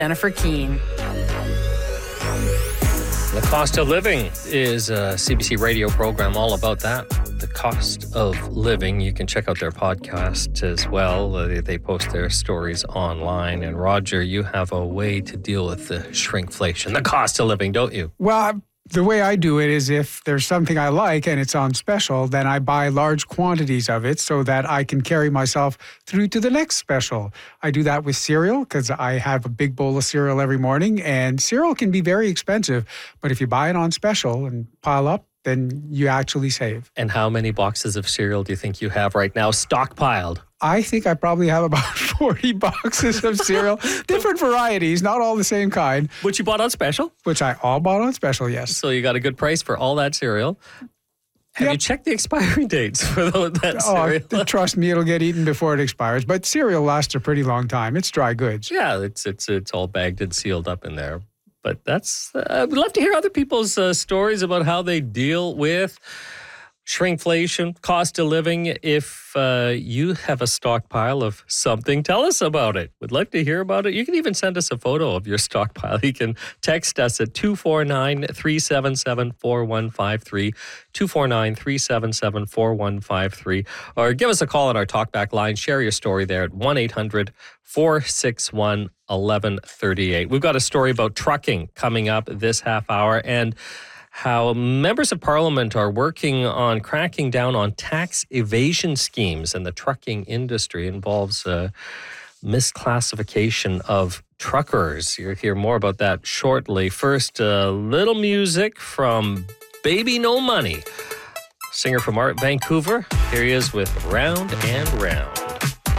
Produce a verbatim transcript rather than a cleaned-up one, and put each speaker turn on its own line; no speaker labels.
Jennifer Keane.
The Cost of Living is a C B C radio program all about that. The Cost of Living. You can check out their podcast as well. Uh, they post their stories online. And Roger, you have a way to deal with the shrinkflation, the cost of living, don't you?
Well, the way I do it is if there's something I like and it's on special, then I buy large quantities of it so that I can carry myself through to the next special. I do that with cereal because I have a big bowl of cereal every morning, and cereal can be very expensive. But if you buy it on special and pile up, then you actually save.
And how many boxes of cereal do you think you have right now stockpiled?
I think I probably have about forty boxes of cereal, different varieties, not all the same kind.
Which you bought on special?
Which I all bought on special, yes.
So you got a good price for all that cereal. Have
Yep.
you checked the expiry dates for that cereal?
Oh, trust me, it'll get eaten before it expires. But cereal lasts a pretty long time. It's dry goods.
Yeah, it's it's it's all bagged and sealed up in there. But that's, uh, I would love to hear other people's uh, stories about how they deal with shrinkflation, cost of living. If uh, you have a stockpile of something, tell us about it. We'd love to hear about it. You can even send us a photo of your stockpile. You can text us at two four nine, three seven seven, four one five three, two four nine, three seven seven, four one five three, or give us a call on our talkback line. Share your story there at one eight hundred, four six one, eleven thirty-eight. We've got a story about trucking coming up this half hour, and how members of parliament are working on cracking down on tax evasion schemes, and the trucking industry involves a misclassification of truckers. You'll hear more about that shortly. First, a little music from Baby No Money, singer from Art Vancouver. Here he is with Round and Round.